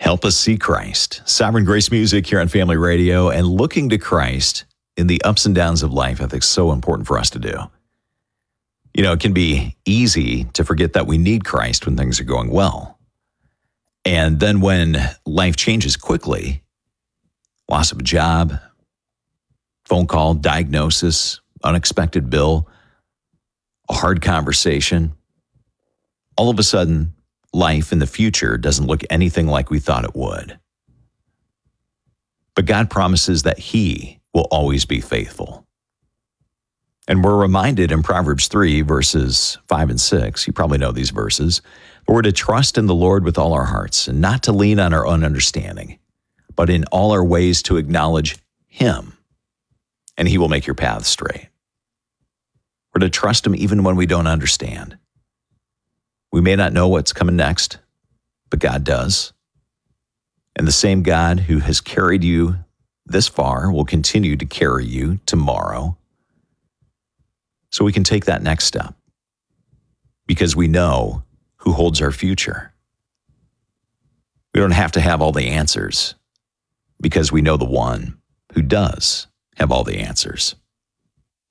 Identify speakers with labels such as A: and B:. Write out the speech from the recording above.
A: Help us see Christ. Sovereign Grace Music here on Family Radio, and looking to Christ in the ups and downs of life, I think is so important for us to do. You know, it can be easy to forget that we need Christ when things are going well. And then when life changes quickly, loss of a job, phone call, diagnosis, unexpected bill, a hard conversation, all of a sudden, life in the future doesn't look anything like we thought it would. But God promises that He will always be faithful. And we're reminded in Proverbs 3, verses 5 and 6, you probably know these verses, but we're to trust in the Lord with all our hearts and not to lean on our own understanding, but in all our ways to acknowledge Him, and He will make your paths straight. We're to trust Him even when we don't understand. We may not know what's coming next, but God does. And the same God who has carried you this far will continue to carry you tomorrow. So we can take that next step because we know who holds our future. We don't have to have all the answers because we know the one who does have all the answers.